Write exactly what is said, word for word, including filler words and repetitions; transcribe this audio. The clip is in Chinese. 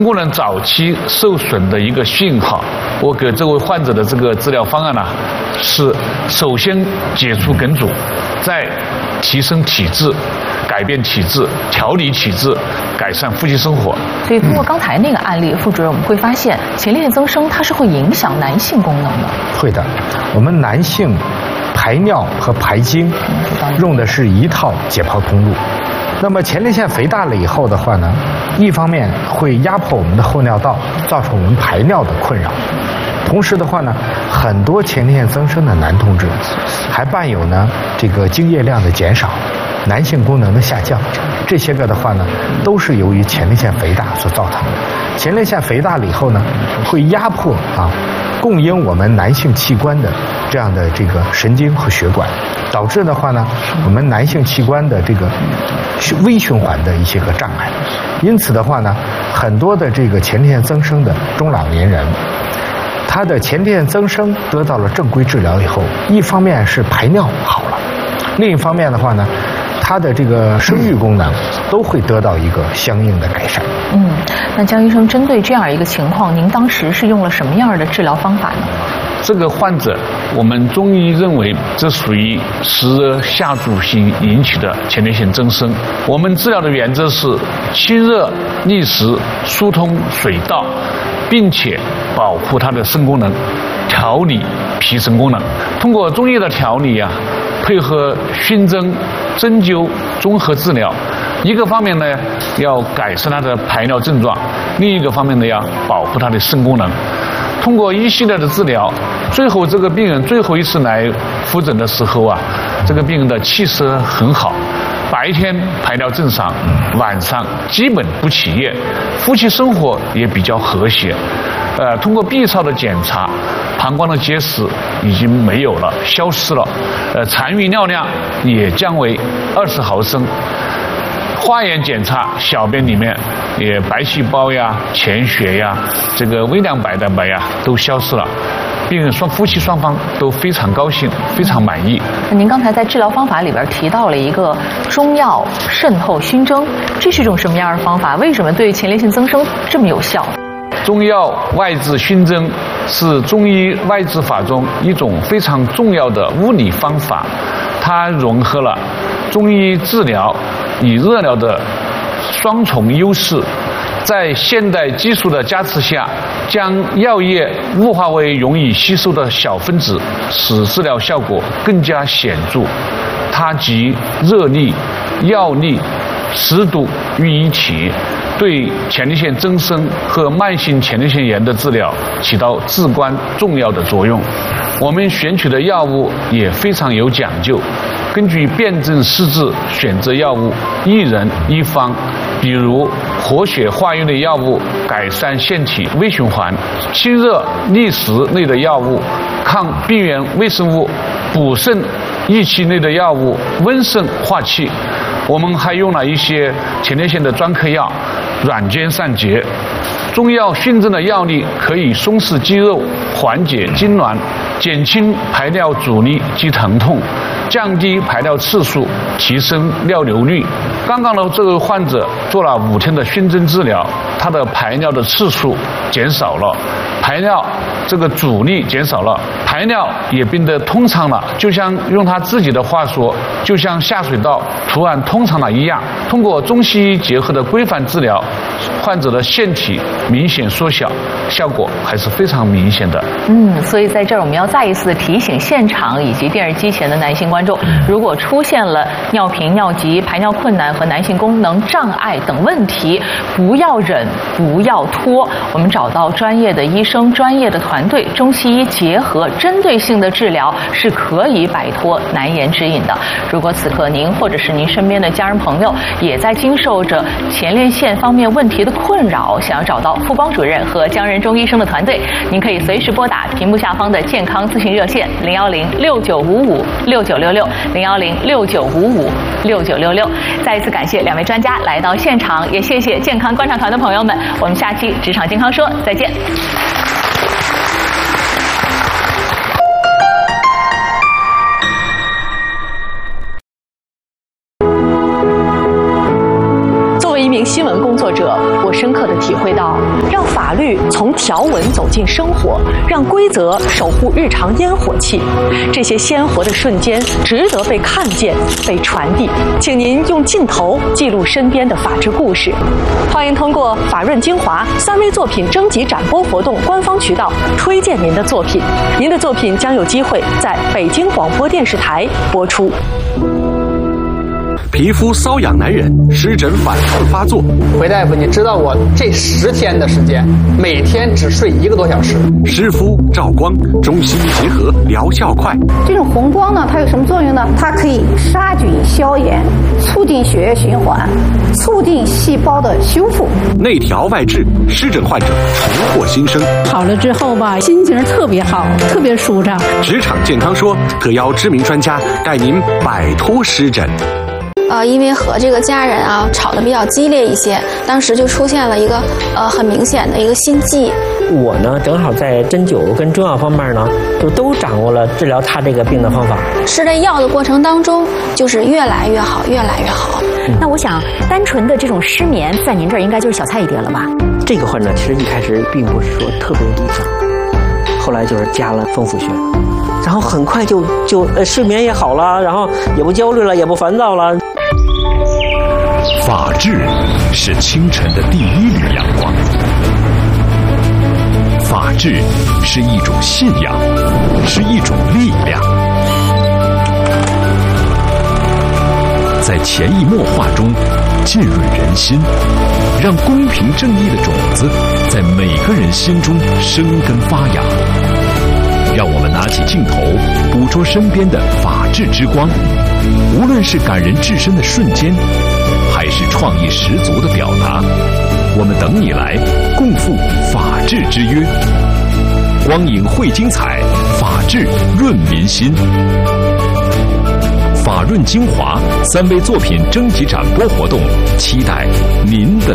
功能早期受损的一个信号。我给这位患者的这个治疗方案呢，是首先解除梗阻，再提升体质，改变体质，调理体质，改善夫妻生活。 所以通过刚才那个案例，副主任我们会发现前列腺增生它是会影响男性功能的。 会的，我们男性排尿和排精用的是一套解剖通路。那么前列腺肥大了以后的话呢，一方面会压迫我们的后尿道，造成我们排尿的困扰。同时的话呢，很多前列腺增生的男同志还伴有呢这个精液量的减少，男性功能的下降，这些个的话呢，都是由于前列腺肥大所造成的。前列腺肥大了以后呢，会压迫啊供应我们男性器官的这样的这个神经和血管，导致的话呢，我们男性器官的这个微循环的一些个障碍。因此的话呢，很多的这个前列腺增生的中老年人，他的前列腺增生得到了正规治疗以后，一方面是排尿好了，另一方面的话呢，他的这个生育功能都会得到一个相应的改善。 嗯，那江医生针对这样一个情况，您当时是用了什么样的治疗方法呢？ 这个患者，我们中医认为这属于湿热下注型引起的前列腺增生。我们治疗的原则是清热利湿、疏通水道，并且保护它的肾功能，调理脾肾功能。通过中医的调理啊，配合熏蒸、针灸综合治疗，一个方面呢要改善它的排尿症状，另一个方面呢要保护它的肾功能。通过一系列的治疗，最后这个病人最后一次来复诊的时候啊，这个病人的气色很好，白天排尿正常，晚上基本不起夜，夫妻生活也比较和谐。呃，通过 B 超的检查，膀胱的结石已经没有了，消失了，呃，残余尿量也降为二十毫升。化验检查，小便里面也白细胞呀、潜血呀、这个微量白蛋白呀都消失了，病人双夫妻双方都非常高兴，非常满意。 您刚才在治疗方法里边提到了一个中药渗透熏蒸，这是一种什么样的方法？为什么对前列腺增生这么有效？ 中药外治熏蒸是中医外治法中一种非常重要的物理方法，它融合了中医治疗与热疗的双重优势，在现代技术的加持下，将药液雾化为容易吸收的小分子，使治疗效果更加显著。它集热力、药力、湿度于一体，对前列腺增生和慢性前列腺炎的治疗起到至关重要的作用。我们选取的药物也非常有讲究，根据辨证施治选择药物，一人一方。比如活血化瘀类药物，改善腺体微循环；清热利湿类的药物，抗病原微生物；补肾益气类的药物，温肾化气。我们还用了一些前列腺的专科药，软坚散结。中药熏蒸的药力可以松弛肌肉，缓解痉挛，减轻排尿阻力及疼痛，降低排尿次数，提升尿流率。刚刚的这位患者做了五天的熏蒸治疗，他的排尿的次数减少了，排尿这个阻力减少了，排尿也变得通畅了，就像用他自己的话说，就像下水道突然通畅了一样。通过中西医结合的规范治疗，患者的腺体明显缩小，效果还是非常明显的。 嗯，所以在这儿我们要再一次的提醒现场以及电视机前的男性观众，如果出现了尿频、尿急、排尿困难和男性功能障碍等问题，不要忍，不要拖，我们找到专业的医生、专业的团队，中西医结合针对性的治疗是可以摆脱难言之隐的。如果此刻您或者是您身边的家人朋友也在经受着前列腺方面问题的困扰，想要找到傅光主任和江仁忠医生的团队，您可以随时拨打屏幕下方的健康咨询热线零幺零六九五五六九六六零幺零六九五五六九六六。再一次感谢两位专家来到现场，也谢谢健康观察团的朋友们。我们下期职场健康说再见。作为一名新闻工作者，我是深刻地体会到，让法律从条文走进生活，让规则守护日常烟火气，这些鲜活的瞬间值得被看见、被传递。请您用镜头记录身边的法治故事。欢迎通过法润精华三微作品征集展播活动官方渠道推荐您的作品，您的作品将有机会在北京广播电视台播出。 皮肤瘙痒难忍，湿疹反复发作。 回大夫，你知道我这十天的时间，每天只睡一个多小时。 湿敷、照光，中西医结合，疗效快。 这种红光呢，它有什么作用呢？它可以杀菌消炎，促进血液循环，促进细胞的修复。 内调外治，湿疹患者重获新生。 好了之后吧，心情特别好，特别舒畅。 职场健康说特邀知名专家带您摆脱湿疹。 呃，因为和这个家人啊吵得比较激烈一些，当时就出现了一个呃很明显的一个心悸。 我呢，正好在针灸跟中药方面呢，就都掌握了治疗他这个病的方法。 吃这药的过程当中，就是越来越好，越来越好。 嗯、那我想，单纯的这种失眠，在您这儿应该就是小菜一碟了吧？ 这个患者其实一开始并不是说特别理想，后来就是加了丰腹穴，然后很快就就呃睡眠也好了，然后也不焦虑了，也不烦躁了。 法治是清晨的第一缕阳光，法治是一种信仰，是一种力量，在潜移默化中浸润人心，让公平正义的种子在每个人心中生根发芽。让我们拿起镜头，捕捉身边的法治之光，无论是感人至深的瞬间，还是创意十足的表达，我们等你来共赴法治之约。光影绘精彩，法治润民心。法润精华三微作品征集展播活动，期待您的